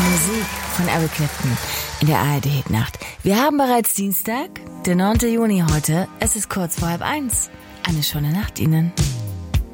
Musik von Eric Clapton in der ARD-Hitnacht. Wir haben bereits Dienstag, der 9. Juni heute. Es ist kurz vor 12:30. Eine schöne Nacht Ihnen.